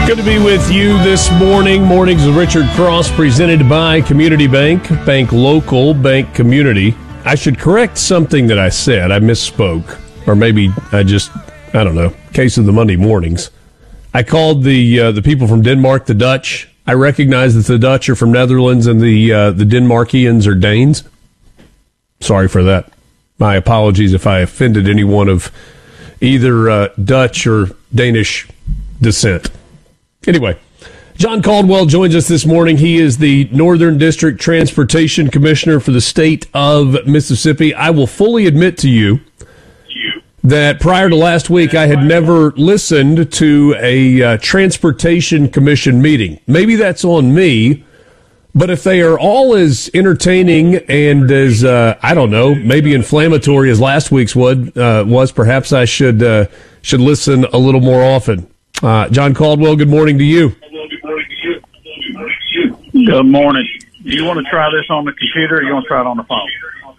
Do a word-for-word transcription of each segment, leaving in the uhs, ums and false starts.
Good to be with you this morning. Mornings with Richard Cross, presented by Community Bank. Bank local, bank community. I should correct something that I said. I misspoke. Or maybe I just, I don't know, case of the Monday mornings. I called the uh, the people from Denmark the Dutch. I recognize that the Dutch are from Netherlands and the uh, the Denmarkians are Danes. Sorry for that. My apologies if I offended anyone of either uh, Dutch or Danish descent. Anyway, John Caldwell joins us this morning. He is the Northern District Transportation Commissioner for the state of Mississippi. I will fully admit to you that prior to last week, I had never listened to a uh, Transportation Commission meeting. Maybe that's on me, but if they are all as entertaining and as, uh, I don't know, maybe inflammatory as last week's would, uh, was, perhaps I should uh, should listen a little more often. Uh, John Caldwell, good morning to you. Good morning. Do you want to try this on the computer or you want to try it on the phone?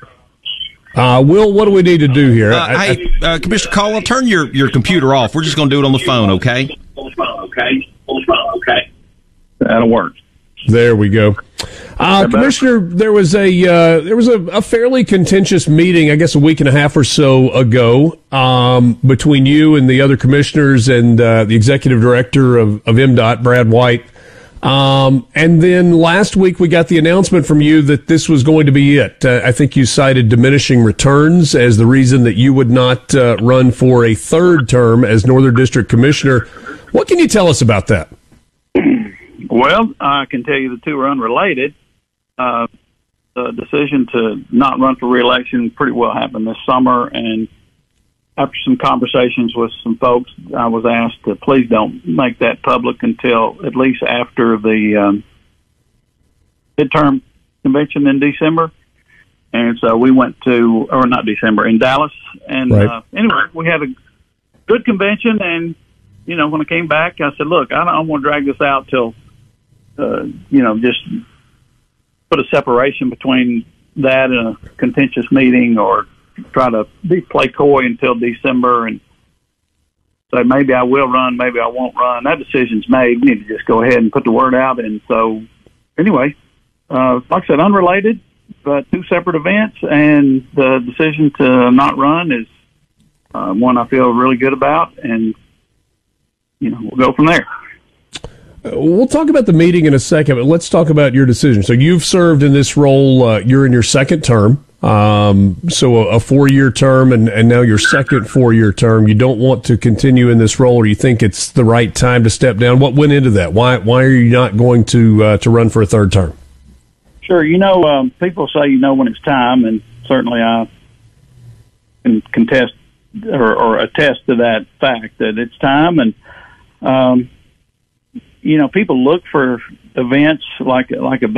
Uh, Will, what do we need to do here? Uh, I, hey, uh, Commissioner Caldwell, turn your, your computer off. We're just going to do it on the phone, okay? Okay. Okay. That'll work. There we go. Uh, Commissioner, there was a uh, there was a, a fairly contentious meeting, I guess a week and a half or so ago, um, between you and the other commissioners and uh, the executive director of, of M DOT, Brad White. Um, and then last week we got the announcement from you that this was going to be it. Uh, I think you cited diminishing returns as the reason that you would not uh, run for a third term as Northern District Commissioner. What can you tell us about that? Well, I can tell you the two are unrelated. Uh, the decision to not run for re-election pretty well happened this summer, and after some conversations with some folks, I was asked to please don't make that public until at least after the um, midterm convention in December. And so we went to, or not December, in Dallas. And right. uh, anyway, we had a good convention, and, you know, when I came back, I said, look, I don't want to drag this out till, uh, you know, just put a separation between that and a contentious meeting, or try to be play coy until December and say maybe I will run, maybe I won't run. That decision's made. We need to just go ahead and put the word out. And so, anyway, uh, like I said, unrelated, but two separate events, and the decision to not run is uh, one I feel really good about, and you know, we'll go from there. We'll talk about the meeting in a second, but let's talk about your decision. So you've served in this role, uh, you're in your second term, um, so a, a four-year term, and, and now your second four-year term. You don't want to continue in this role, or you think it's the right time to step down. What went into that? Why why are you not going to uh, to run for a third term? Sure. You know, um, people say you know when it's time, and certainly I can contest or, or attest to that fact that it's time. And um, you know, people look for events like like a